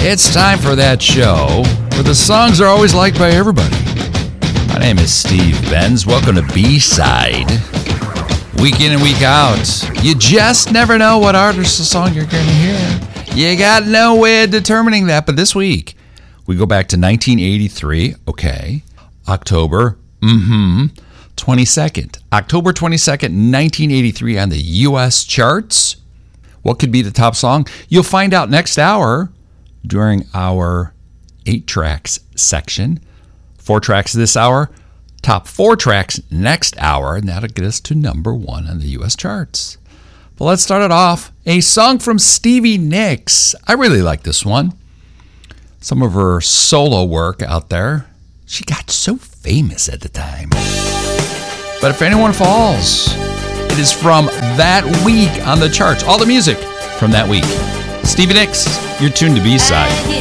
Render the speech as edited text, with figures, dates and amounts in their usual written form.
It's time for that show where the songs are always liked by everybody. My name is Steve Benz. Welcome to B-Side. Week in and week out, you just never know what artist or song you're going to hear. You got no way of determining that, but this week, we go back to 1983, okay, October 22nd. October 22nd, 1983 on the U.S. charts. What could be the top song? You'll find out next hour during our 8 tracks section. 4 tracks this hour, top 4 tracks next hour, and that'll get us to number 1 on the U.S. charts. But let's start it off. A song from Stevie Nicks. I really like this one. Some of her solo work out there. She got so famous at the time. But if anyone falls, it is from that week on the charts. All the music from that week. Stevie Nicks, you're tuned to B-Side.